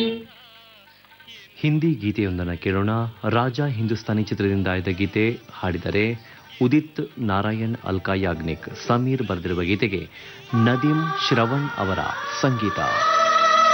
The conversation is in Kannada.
ಹಿಂದಿ ಗೀತೆಯೊಂದನ್ನು ಕೇಳೋಣ. ರಾಜ ಹಿಂದೂಸ್ತಾನಿ ಚಿತ್ರದಿಂದ ಆಯ್ದ ಗೀತೆ ಹಾಡಿದರೆ ಉದಿತ್ ನಾರಾಯಣ್, ಅಲ್ಕಾ ಯಾಗ್ನಿಕ್. ಸಮೀರ್ ಬರೆದಿರುವ ಗೀತೆಗೆ ನದೀಮ್ ಶ್ರವಣ್ ಅವರ ಸಂಗೀತ.